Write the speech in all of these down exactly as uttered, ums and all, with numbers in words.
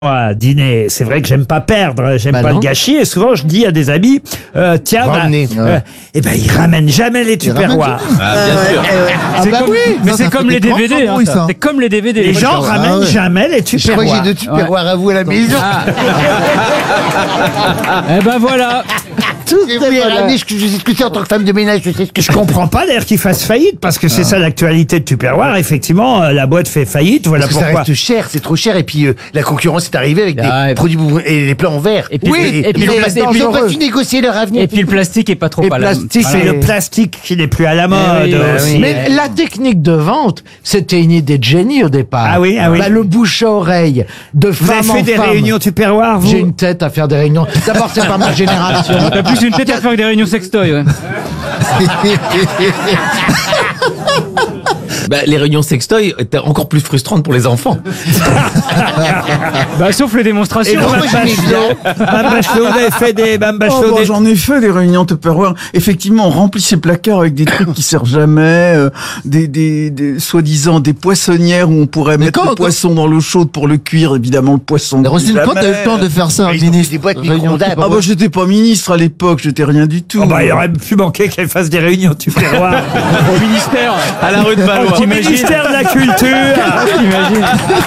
À dîner, c'est vrai que j'aime pas perdre, j'aime Bah pas non. le gâchis, et souvent je dis à des amis, euh, tiens, bah, Ramenez. euh, eh ben ils ramènent jamais les tupperwares. Ah, bien sûr. Ah C'est bah comme- oui, mais ça, c'est ça comme fait les des D V D, grands hein, bruits, ça. ça. C'est comme les D V D. Les Moi, gens je- ramènent ah ouais. jamais les Je crois que j'ai tupperwares. deux tupperwares à vous à la maison. Eh ben voilà. Et oui, Rami, je, je sais ce que c'est en tant que femme de ménage, je sais ce que Je comprends pas d'ailleurs qu'ils fassent faillite, parce que c'est ça l'actualité de Tupperware. Effectivement, euh, la boîte fait faillite, voilà Parce que ça pourquoi. reste cher, c'est trop cher. Et puis euh, la concurrence est arrivée avec des Ah, et- produits bourrés et les plats en verre. Et puis- oui, et puis ils le ont- plastique- ils et puis ont le- pas su négocier leur avenir. Et puis le plastique est pas trop Et à la plastique, C'est c'est- le plastique qui n'est plus à la mode oui, bah aussi. oui. Mais la technique de vente, c'était une idée de génie au départ. Ah oui, ah oui. Bah, le bouche à oreille, de Vous avez femme fait en des femme. réunions Tupperware, vous? J'ai une tête à faire des réunions. D'abord, c'est pas ma génération. T'as plus une tête à faire avec des réunions sextoy, ouais. Bah, les réunions sextoy étaient encore plus frustrantes pour les enfants. Bah, sauf les Et démonstrations. vous, moi, Mme j'aimais Bachelot, Mme Bachelot, vous avez fait des, Mme Oh, Bachelot, bah, des- j'en ai fait des réunions Tupperware. Effectivement, on remplit ses placards avec des trucs qui servent jamais, euh, des, des, des soi-disant des poissonnières où on pourrait mettre quand- le poisson dans l'eau chaude pour le cuire. Évidemment, le poisson. Roselyne, jamais. quand t'as eu le temps de faire ça, Ils ont des boîtes micro-ondables. Ah bah j'étais pas ministre à l'époque, j'étais rien du tout. Oh bah, il aurait pu manquer qu'elle fasse des réunions Tupperware Au ministère. À la rue de Valois. au ministère de la Culture. T'imagines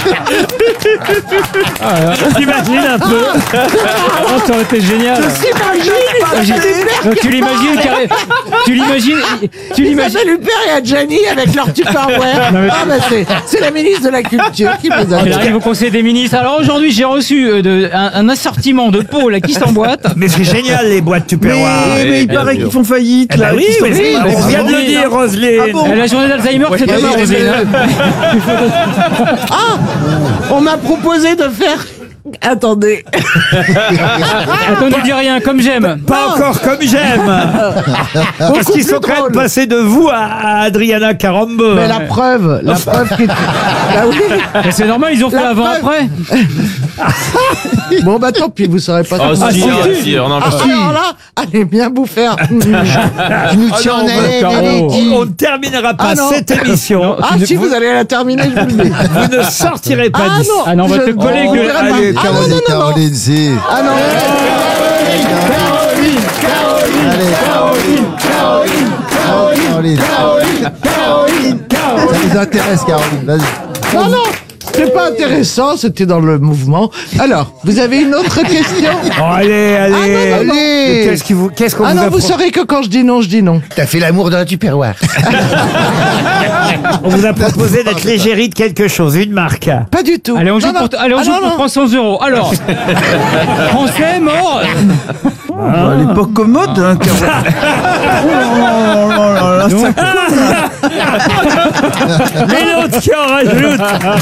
T'imagines un peu? Oh, ça aurait été génial. Donc tu l'imagines, carré- tu l'imagines, tu Ils l'imagines. appellent Hubert et Adjani avec leur Tupperware. Non, mais- Ah bah c'est, c'est la ministre de la Culture qui les a. Elle arrive au Conseil des ministres. Alors aujourd'hui, j'ai reçu euh, de- un, un assortiment de pots là qui s'emboîtent. Mais c'est génial, les boîtes Mais, Tupperware. mais il bien paraît sûr. qu'ils font faillite. Eh ben là, oui, qu'ils sont- mais Ah, on bon, vient de le oui, dire, Roselyne. Ah bon Euh, La journée d'Alzheimer, c'est oui, demain, oui, Roselyne. Ah, on m'a proposé de faire. Attendez. Attends, ne dis rien, comme j'aime. Pas encore comme j'aime. Parce Beaucoup qu'ils plus sont quand même drôle. passés de vous à, à Adriana Carambeu. Mais la preuve, la preuve qui. Bah oui. Mais c'est normal, ils ont fait La avant preuve. après. Bon bah tant pis, vous saurez pas. Oh, tout. si, si, ah, si. si, on en Ah, peut si, alors là, allez bien vous faire. Tu nous tiens en haleine, Caro. allez, on, dis. on ne terminera pas Ah non. cette émission. Ah si vous allez la terminer, je vous le dis. Vous ne sortirez pas Ah d'ici. non, Ah non, on va je- te coller on que- verra pas. Allez, Ah non, non, non, non. Caroline, si. Ah non. Caroline. Ça nous intéresse, Caroline. Vas-y. Non, non, c'est pas intéressant, c'était dans le mouvement. Alors, vous avez une autre question? Oh, allez, allez. Ah, non, non, non. Mais Qu'est-ce qui vous, qu'est-ce qu'on Ah vous non, a vous pro- saurez que quand je dis non, je dis non. T'as fait l'amour dans la Tupperware. On vous a proposé d'être l'égérie de quelque chose, une marque. Pas du tout. Allez, on joue Non, non. pour, allez, on Ah, joue non, pour non. trois cents euros. Alors, français, mort. À l'époque commode, hein, Caroline. Oh là là là, ça- Et l'autre qui en rajoute.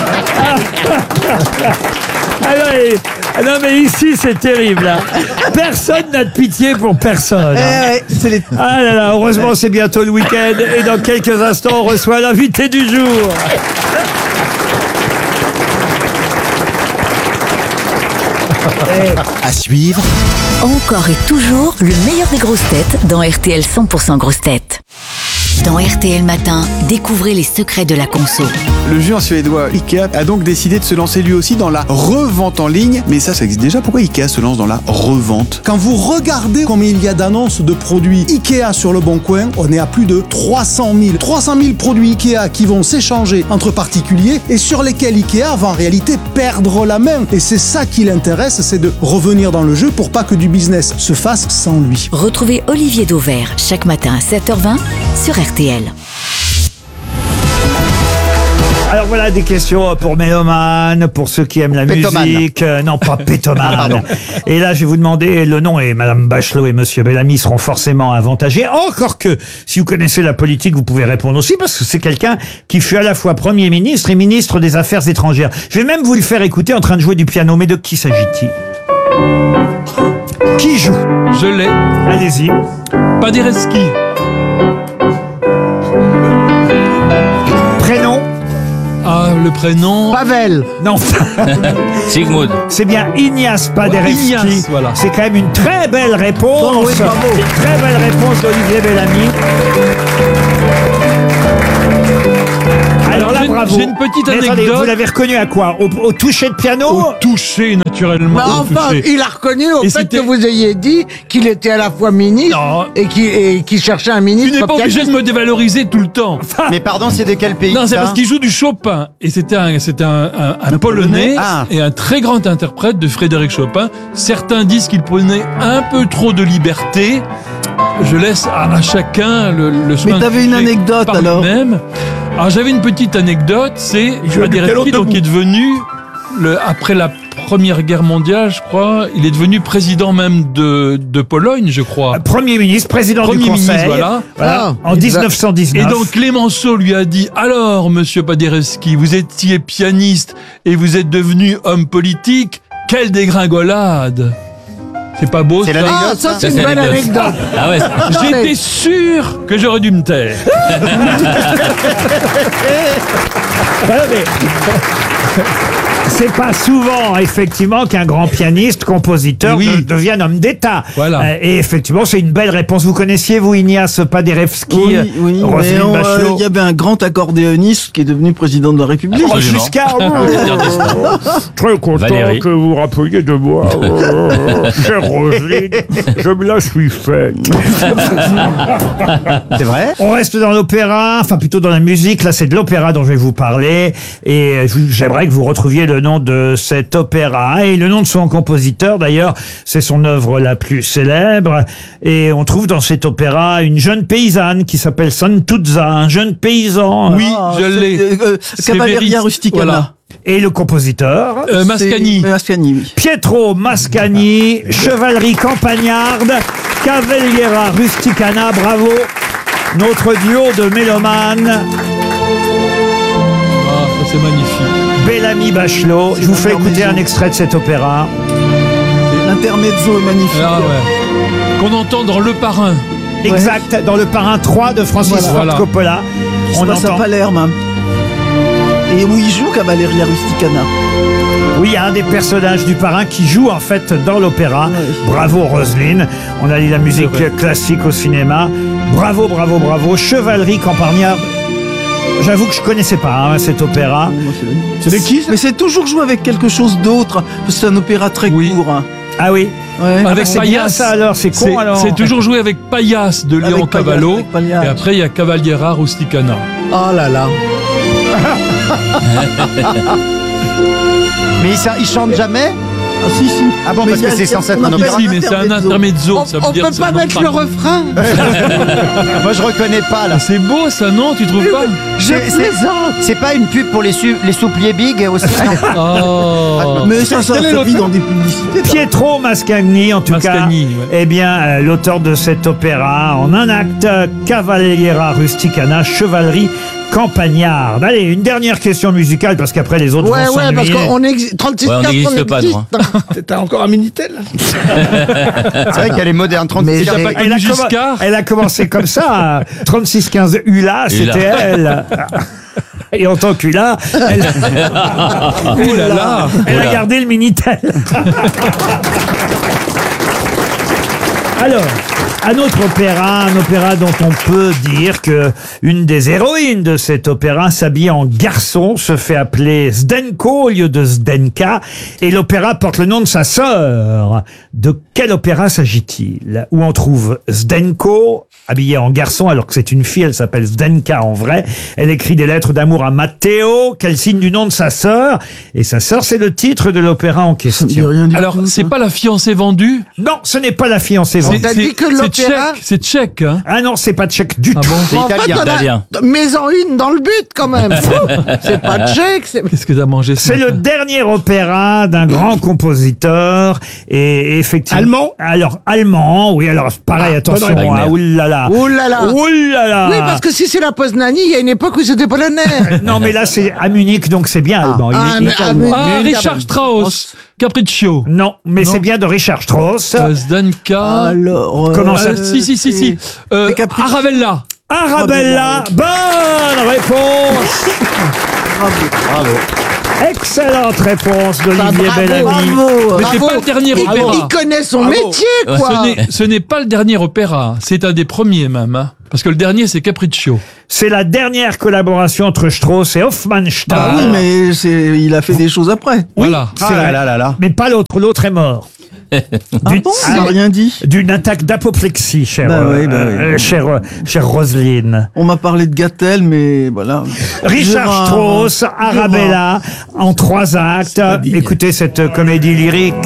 Ah non, mais, ah non, mais ici c'est terrible. Hein. Personne n'a de pitié pour personne. hein. Ah là là, heureusement c'est bientôt le week-end et dans quelques instants on reçoit l'invité du jour. À suivre, Encore et toujours le meilleur des grosses têtes dans R T L cent pour cent grosses têtes. Dans R T L Matin, découvrez les secrets de la conso. Le géant suédois Ikea a donc décidé de se lancer lui aussi dans la revente en ligne. Mais ça, ça existe déjà. Pourquoi Ikea se lance dans la revente? Quand vous regardez combien il y a d'annonces de produits Ikea sur le Bon Coin, on est à plus de trois cent mille. trois cent mille produits Ikea qui vont s'échanger entre particuliers et sur lesquels Ikea va en réalité perdre la main. Et c'est ça qui l'intéresse, c'est de revenir dans le jeu pour pas que du business se fasse sans lui. Retrouvez Olivier Dauvert chaque matin à sept heures vingt sur R T L. Alors voilà des questions pour mélomanes, pour ceux qui aiment la Pétomane. musique. Euh, non, pas Ah, pétomane. pardon. Et là, je vais vous demander le nom et Madame Bachelot et Monsieur Bellamy seront forcément avantagés. Encore que, si vous connaissez la politique, vous pouvez répondre aussi parce que c'est quelqu'un qui fut à la fois Premier ministre et ministre des Affaires étrangères. Je vais même vous le faire écouter en train de jouer du piano. Mais de qui s'agit-il? Qui joue? Je l'ai. Allez-y. Paderewski. Prénom? Ah, le prénom. Pavel. Non. Sigmund. C'est bien Ignace Paderewski. Ignace, voilà. C'est quand même une très belle réponse. Bon, oui, bravo. Une très belle réponse d'Olivier Bellamy. Alors là, Je- bravo. J'ai une petite Mais attendez, anecdote. vous l'avez reconnu à quoi au, au toucher de piano Au toucher, naturellement. Mais au enfin, toucher. il a reconnu au Et fait c'était- que vous ayez dit qu'il était à la fois ministre Non. et qu'il et qu'il cherchait un ministre. Tu n'es pas obligé de me dévaloriser tout le temps. Mais pardon, c'est de quel pays Non, c'est ça parce qu'il joue du Chopin. Et c'était un, c'était un, un, un Polonais Ah. et un très grand interprète de Frédéric Chopin. Certains disent qu'il prenait un peu trop de liberté. Je laisse à, à chacun le, le soin. Mais t'avais de une juger anecdote, par alors lui-même. Alors j'avais une petite anecdote, c'est Paderewski, donc qui est devenu le, après la Première Guerre mondiale, je crois, il est devenu président même de, de Pologne, je crois. Premier ministre, président Premier du Conseil. ministre, voilà. Voilà, Ah, en il dix-neuf cent dix-neuf. Et donc Clémenceau lui a dit, alors monsieur Paderewski, vous étiez pianiste et vous êtes devenu homme politique, quelle dégringolade. C'est pas beau C'est ça? l'anecdote, Ah, ça Ça, c'est c'est une belle l'anecdote. anecdote. Ah ouais. J'étais sûr que j'aurais dû me taire. Voilà, mais- C'est pas souvent, effectivement, qu'un grand pianiste, compositeur Oui. de- devienne homme d'État. Voilà. Euh, et effectivement, c'est une belle réponse. Vous connaissiez, vous, Ignace Paderewski, Oui, euh, oui, mais Roselyne on, euh, Bachelot il y avait un grand accordéoniste qui est devenu président de la République. Oh, Absolument. Giscard, très content Valérie. que vous vous rappeliez de moi, oh, chère Roselyne, je me la suis faite. C'est vrai? On reste dans l'opéra, enfin plutôt dans la musique. Là, c'est de l'opéra dont je vais vous parler. Et je- j'aimerais que vous retrouviez le nom de cet opéra et le nom de son compositeur. D'ailleurs, c'est son œuvre la plus célèbre. Et on trouve dans cet opéra une jeune paysanne qui s'appelle Santuzza, un jeune paysan. Oui, Ah, je c'est- l'ai. euh, C'est Cavalleria Véris- Rusticana. voilà. Et le compositeur Euh, Mascagni. C'est- Mascagni, oui. Pietro Mascagni, chevalerie campagnarde, Cavalliera Rusticana, bravo. Notre duo de mélomanes, Ah, ça, c'est magnifique. Bellamy Bachelot. Je vous fais écouter un extrait de cet opéra. L'intermezzo est magnifique. Ah ouais. Qu'on entend dans Le Parrain. Exact, dans le Parrain trois de Francis Voilà. Ford Voilà. Coppola. On On passe à entend. Palerme. Et où il joue Cavalleria Rusticana. Oui, il y a un des personnages du Parrain qui joue en fait dans l'opéra. Bravo Roselyne. On a dit la musique C'est vrai. classique au cinéma. Bravo, bravo, bravo. Chevalerie campagnarde. J'avoue que je connaissais pas hein, cet opéra. C'est de qui Mais c'est toujours joué avec quelque chose d'autre. Parce que c'est un opéra très Oui. court. hein. Ah oui. Ouais. Ah, Avec c'est bien Paillasse. ça alors, c'est con C'est alors. c'est toujours joué avec Paillasse de Léon Avec Paillasse, Cavallo. avec Paillasse. Et après, il y a Cavalliera Rusticana. Oh là là. Mais il, sa- il chante jamais? Ah si, si. Ah bon, Mais parce il y a- que c'est censé être on un appelle opéra. Si, mais c'est un intermezzo. On, ça veut on dire peut que pas ça mettre demande le refrain. Moi, je reconnais pas, là. C'est beau ça, non? Tu trouves pas? Je C'est- c'est- plaisante. C'est pas une pub pour les, su- les soupliers big aussi? Oh. Mais ça, ça, Quel est ça l'autre vit dans des publicités. ça. Pietro Mascagni, en tout Mascagni, cas, ouais. eh bien, euh, l'auteur de cet opéra, en un acte, Cavalliera Rusticana, chevalerie campagnarde. Allez, une dernière question musicale, parce qu'après les autres Ouais, vont ouais, parce s'ennuyer. qu'on existe. trente-six Ouais, on quatre, n'existe pas, nous, existe. T'as encore un Minitel? C'est vrai qu'elle est moderne, trente-six. Mais Elle j'ai- a, Une commen- Giscard. elle a commencé comme ça, trente-six quinze Hula, c'était elle. Et en tant qu'Hula, elle, Oh là là. elle a Oula. gardé le Minitel. Alors, un autre opéra, un opéra dont on peut dire que une des héroïnes de cet opéra s'habille en garçon, se fait appeler Zdenko au lieu de Zdenka, et l'opéra porte le nom de sa sœur. De quel opéra s'agit-il? Où on trouve Zdenko, habillée en garçon, alors que c'est une fille, elle s'appelle Zdenka en vrai. Elle écrit des lettres d'amour à Matteo, qu'elle signe du nom de sa sœur, et sa sœur, c'est le titre de l'opéra en Ça me dit question. rien du Alors, tout, c'est ça. pas La fiancée vendue? Non, ce n'est pas la fiancée vendue. t'a dit que c'est l'opéra- tchèque, c'est tchèque, hein? Ah non, c'est pas tchèque du Ah tout. bon? C'est En fait, italien. on a- Italien. mets-en une dans le but quand même. C'est pas tchèque. c'est- Qu'est-ce que t'as mangé ce C'est le matin? dernier opéra d'un grand compositeur et effectivement. Allemand Alors allemand, oui. Alors pareil, Ah, attention. bonne Ah, réponse. oulala. Ouh là là. Oulala. Oui, parce que si c'est la Poznanie, il y a une époque où c'était polonais. Non, mais là c'est à Munich, donc c'est bien allemand. Il est- Ah, il est mais à allemand. Munich. Ah, Munich, Richard ah, Strauss. Capriccio. Non, mais Non. c'est bien de Richard Strauss. Euh, Zdenka. Alors. Comment euh, ça Euh, si, si, si, si. Euh, c'est Capriccio. Aravella. Arabella. Bonne réponse. Bravo. Excellente réponse Bah, d'Olivier bravo, Bellamy. bravo, Mais c'est bravo. pas le dernier Il- opéra. Il connaît son Bravo. métier, quoi. Ce n'est- Ce n'est pas le dernier opéra, c'est un des premiers même. Hein. Parce que le dernier, c'est Capriccio. C'est la dernière collaboration entre Strauss et Hofmannsthal. Ah oui, mais c'est, il a fait des choses après. Voilà. C'est Ah vrai. là là là là. Mais pas l'autre, l'autre est mort. D'une- Il n'a rien dit. D'une attaque d'apoplexie, chère, Bah euh, oui, bah oui. euh, chère, euh, chère Roselyne. On m'a parlé de Gattel, mais voilà. Richard Gérard, Strauss, Arabella, en trois actes. Écoutez cette euh, comédie lyrique.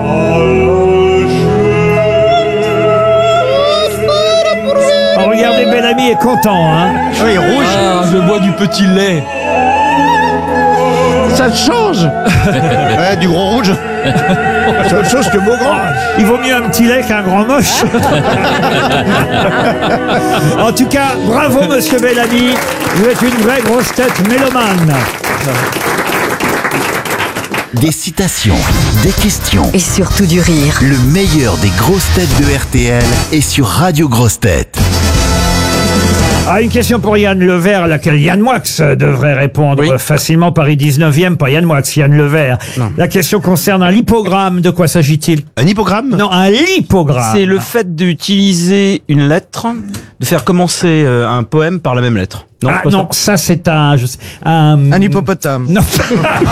Oh, regardez, Bellamy est content, hein. Oui, rouge. Ah, je bois du petit lait. Ça change. Ouais, du gros rouge. C'est autre chose que beau grand. Il vaut mieux un petit lait qu'un grand moche. En tout cas, bravo, monsieur Bellamy. Vous êtes une vraie grosse tête mélomane. Des citations, des questions. Et surtout du rire. Le meilleur des grosses têtes de R T L est sur Radio Grosses Têtes. Ah, une question pour Yann Levert, à laquelle Yann Moix devrait répondre Oui. facilement. Paris dix-neuvième, pas Yann Moix, Yann Levert. La question concerne un lipogramme. De quoi s'agit-il? Un hippogramme? Non, un lipogramme. C'est le fait d'utiliser une lettre, de faire commencer euh, un poème par la même lettre. Non, Ah, c'est pas non, ça c'est un, je sais, un... Un hippopotame. Non. ça.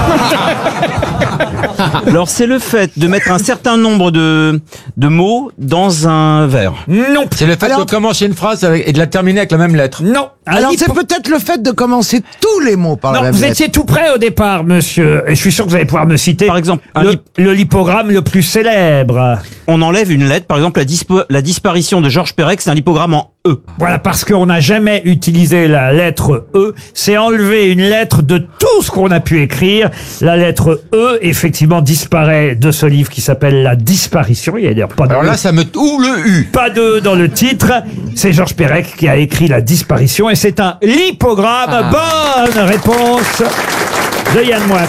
Alors c'est le fait de mettre un certain nombre de, de mots dans un vers. Non. C'est le fait Alors- de commencer une phrase avec- et de la terminer avec la même lettre. Non. Un Alors lipo- c'est peut-être le fait de commencer tous les mots par la Non, même vous lettre. étiez tout près au départ, monsieur. Et je suis sûr que vous allez pouvoir me citer. Par exemple, un le, lip- le lipogramme le plus célèbre. On enlève une lettre, par exemple la, dispo- la disparition de Georges Perec, c'est un lipogramme en E. Voilà, parce qu'on n'a jamais utilisé la lettre E. C'est enlever une lettre de tout ce qu'on a pu écrire. La lettre E, effectivement, disparaît de ce livre qui s'appelle La Disparition. Il y a d'ailleurs pas de Alors là, ça me... Ou le U. pas de dans le titre. C'est Georges Perec qui a écrit La Disparition et c'est un lipogramme. Bonne réponse de Yann Moix.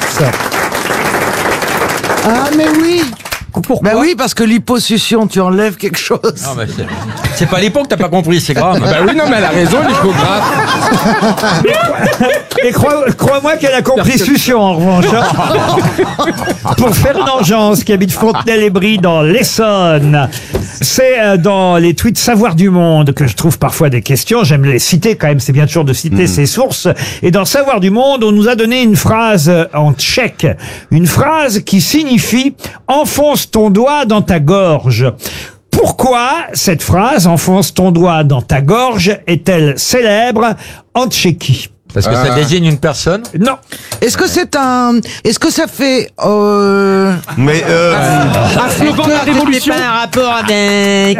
Ah mais oui. Pourquoi? Ben oui, parce que l'hyposuction, tu enlèves quelque chose. Non, mais c'est- c'est pas l'époque, t'as pas compris, c'est grave. Bah oui, non, mais elle a raison, l'hypographe. Et crois- crois-moi qu'elle a compris Succion en revanche. hein. Pour Fernand Jans, qui habite Fontenay-les-Brie dans l'Essonne. C'est euh, dans les tweets Savoir du Monde que je trouve parfois des questions. J'aime les citer quand même, c'est bien toujours de citer ses sources. Et dans Savoir du Monde, on nous a donné une phrase euh, en tchèque. Une phrase qui signifie « enfonce ton doigt dans ta gorge ». Pourquoi cette phrase « enfonce ton doigt dans ta gorge » est-elle célèbre en Tchéquie? Parce que ça désigne une personne. Non. Est-ce que c'est un... Est-ce que ça fait... Euh... Mais euh, Un slogan de la révolution. un rapport avec...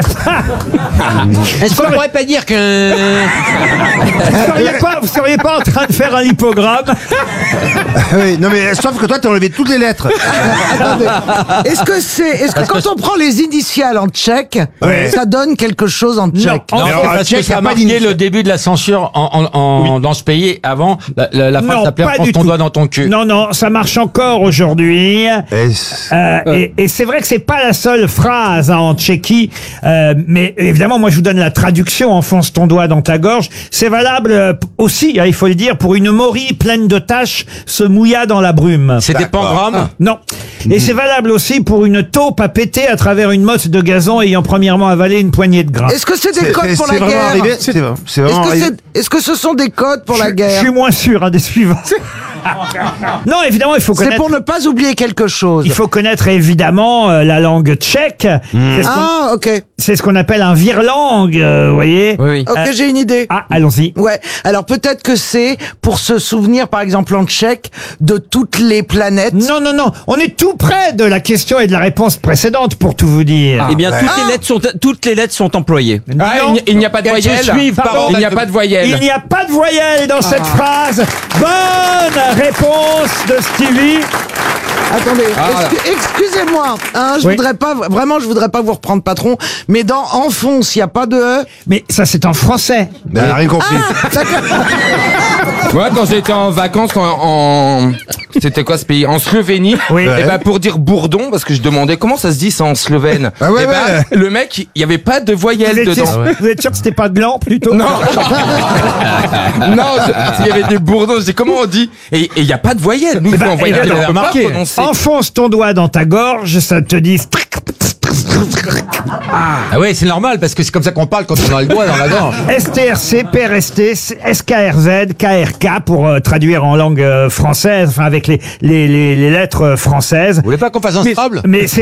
Est-ce qu'on pourrait pas dire que... Vous seriez pas, vous seriez pas en train de faire un lipogramme? oui, non mais sauf que toi t'as enlevé toutes les lettres. Attendez. Est-ce que c'est... Est-ce que quand on prend les initiales en tchèque, Ouais. ça donne quelque chose en tchèque? Non. Non, alors, parce Tchèque, que ça y a a pas marqué d'initiale. le début de la censure en, en, en- dans ce pays. Avant, la, la, la phrase Non, s'appelait pas « Enfonce du ton tout. doigt dans ton cul ». Non, non, ça marche encore aujourd'hui. Euh, et et c'est vrai que c'est pas la seule phrase hein, en Tchéquie, euh, mais évidemment, moi je vous donne la traduction. Enfonce ton doigt dans ta gorge. C'est valable euh, aussi, hein, il faut le dire, pour une morille pleine de taches se mouilla dans la brume. C'est des pangrammes. Non. Et c'est valable aussi pour une taupe à péter à travers une motte de gazon ayant premièrement avalé une poignée de gras. Est-ce que c'est des codes pour la vraiment guerre? arrivé. C'est c'est Est-ce vraiment que, arrivé. c'est- est-ce que ce sont des codes pour la Je guerre? suis moins sûr hein, des suivants. Non, évidemment, il faut C'est connaître. pour ne pas oublier quelque chose. Il faut connaître évidemment euh, la langue tchèque. C'est ce qu'on- Ah, ok. c'est ce qu'on appelle un virlangue, euh, vous voyez. Oui, oui. Ok, Euh, j'ai une idée. Ah, allons-y. Ouais, alors peut-être que c'est pour se souvenir, par exemple en tchèque, de toutes les planètes. Non, non, non. On est tout près de la question et de la réponse précédente, pour tout vous dire. Eh bien, toutes les lettres sont toutes les lettres sont employées. Ah, il n'y a- il n'y a pas de voyelle. Pardon. Il n'y a pas de voyelle. Il n'y a pas de voyelle dans cette phrase. Bonne réponse de Stevie. Attendez, Ah, excu- excusez-moi, hein, je Oui. voudrais pas, vraiment, je voudrais pas vous reprendre patron, mais dans enfonce, il y a pas de E. Mais ça, c'est en français. Elle a rien compris. Ah, d'accord. Moi, quand j'étais en vacances en, en- c'était quoi ce pays? En Slovénie. Oui. Et ben pour dire bourdon, parce que je demandais comment ça se dit ça en slovène. Ah ouais, et ben, ouais. le mec, il y avait pas de Vous voyelle êtes, dedans. sûr, vous êtes sûr que c'était pas blanc plutôt? Non, non, je- il y avait des bourdons. Je dis comment on dit? Et il y a pas de voyelle. Nous, Eh ben, en voyelle, eh ben, on peut pas remarqué. prononcer. Enfonce ton doigt dans ta gorge, ça te dit. Ah ouais, c'est normal parce que c'est comme ça qu'on parle quand on a le doigt dans la gorge. S T R C, P R S T, S K R Z, K R K pour euh, traduire en langue euh, française, enfin avec les, les, les, les lettres euh, françaises. Vous voulez pas qu'on fasse un Mais, Scrabble? mais c'est